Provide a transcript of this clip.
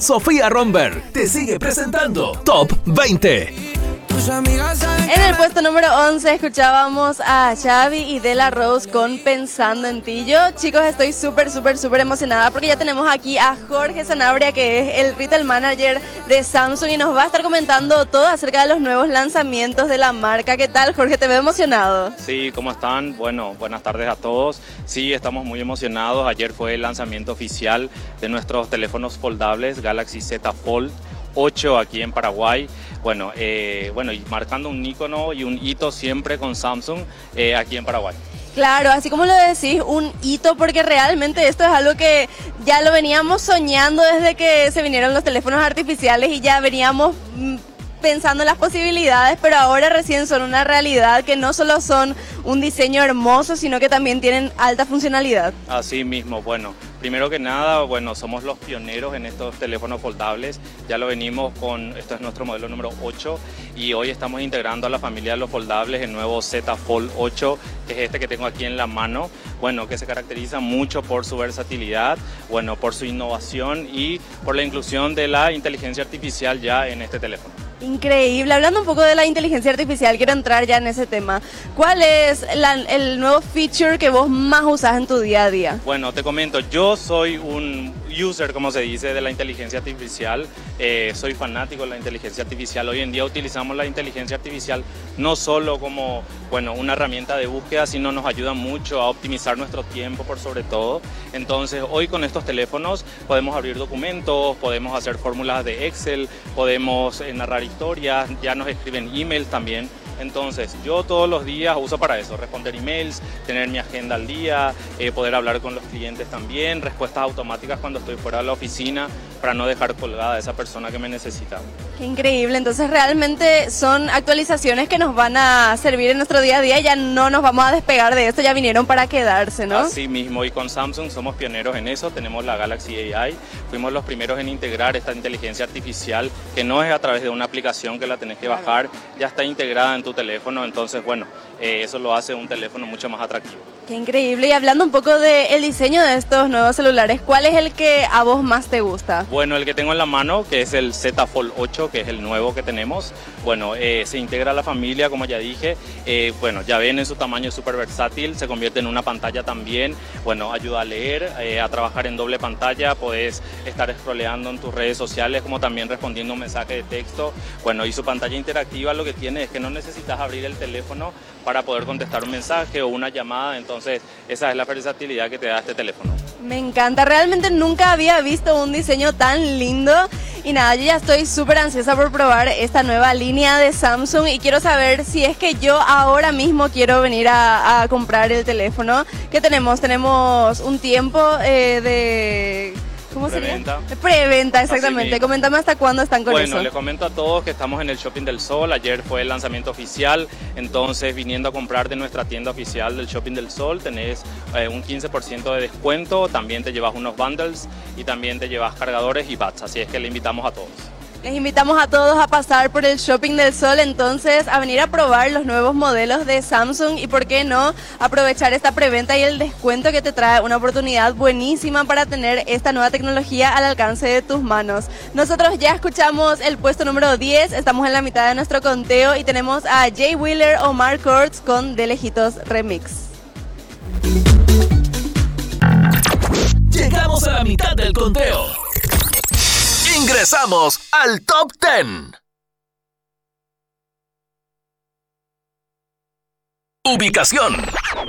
Sofía Romberg te sigue presentando Top 20. En el puesto número 11 escuchábamos a Xavi y De La Rose con Pensando en Ti. Yo, chicos, estoy súper emocionada porque ya tenemos aquí a Jorge Sanabria, que es el Retail Manager de Samsung, y nos va a estar comentando todo acerca de los nuevos lanzamientos de la marca. ¿Qué tal, Jorge? ¿Te veo emocionado? Sí, ¿cómo están? Bueno, buenas tardes a todos. Sí, estamos muy emocionados. Ayer fue el lanzamiento oficial de nuestros teléfonos foldables Galaxy Z Fold 8 aquí en Paraguay. Bueno, y marcando un ícono y un hito siempre con Samsung aquí en Paraguay. Claro, así como lo decís, un hito, porque realmente esto es algo que ya lo veníamos soñando desde que se vinieron los teléfonos artificiales y ya veníamos pensando en las posibilidades, pero ahora recién son una realidad, que no solo son un diseño hermoso, sino que también tienen alta funcionalidad. Así mismo, bueno, primero que nada, somos los pioneros en estos teléfonos foldables. Ya lo venimos con, esto es nuestro modelo número 8 y hoy estamos integrando a la familia de los foldables el nuevo Z Fold 8, que es este que tengo aquí en la mano, que se caracteriza mucho por su versatilidad, por su innovación y por la inclusión de la inteligencia artificial ya en este teléfono. Increíble. Hablando un poco de la inteligencia artificial, quiero entrar ya en ese tema. ¿Cuál es el nuevo feature que vos más usás en tu día a día? Bueno, te comento, yo soy un user, como se dice, de la inteligencia artificial. Soy fanático de la inteligencia artificial. Hoy en día utilizamos la inteligencia artificial no solo como una herramienta de búsqueda, sino nos ayuda mucho a optimizar nuestro tiempo por sobre todo. Entonces, hoy con estos teléfonos podemos abrir documentos, podemos hacer fórmulas de Excel, podemos narrar historias, ya nos escriben emails también. Entonces, yo todos los días uso para eso, responder emails, tener mi agenda al día, poder hablar con los clientes también, respuestas automáticas cuando estoy fuera de la oficina, para no dejar colgada a esa persona que me necesita. Qué increíble, entonces realmente son actualizaciones que nos van a servir en nuestro día a día, ya no nos vamos a despegar de esto, ya vinieron para quedarse, ¿no? Así mismo, y con Samsung somos pioneros en eso, tenemos la Galaxy AI, fuimos los primeros en integrar esta inteligencia artificial, que no es a través de una aplicación que la tenés que bajar, ya está integrada en tu teléfono, entonces eso lo hace un teléfono mucho más atractivo. Qué increíble. Y hablando un poco del diseño de estos nuevos celulares, ¿cuál es el que a vos más te gusta? Bueno, el que tengo en la mano, que es el Z Fold 8, que es el nuevo que tenemos. Se integra a la familia, como ya dije. Ya ven, en su tamaño es súper versátil, se convierte en una pantalla también. Ayuda a leer, a trabajar en doble pantalla, podés estar scrolleando en tus redes sociales, como también respondiendo un mensaje de texto. Y su pantalla interactiva lo que tiene es que no necesitas abrir el teléfono para poder contestar un mensaje o una llamada, entonces esa es la versatilidad que te da este teléfono. Me encanta, realmente nunca había visto un diseño tan lindo y nada, yo ya estoy súper ansiosa por probar esta nueva línea de Samsung y quiero saber si es que yo ahora mismo quiero venir a comprar el teléfono. ¿Qué tenemos? Tenemos un tiempo de... ¿Cómo Preventa. sería? Preventa, exactamente. Coméntame hasta cuándo están con eso. Bueno, les comento a todos que estamos en el Shopping del Sol. Ayer fue el lanzamiento oficial, entonces viniendo a comprar de nuestra tienda oficial del Shopping del Sol tenés un 15% de descuento, también te llevas unos bundles y también te llevas cargadores y bats, así es que le invitamos a todos. Les invitamos a todos a pasar por el Shopping del Sol, entonces a venir a probar los nuevos modelos de Samsung y por qué no aprovechar esta preventa y el descuento que te trae una oportunidad buenísima para tener esta nueva tecnología al alcance de tus manos. Nosotros ya escuchamos el puesto número 10, estamos en la mitad de nuestro conteo y tenemos a Jay Wheeler o Mark Kurtz con De Lejitos Remix. Llegamos a la mitad del conteo. Ingresamos al Top 10. Ubicación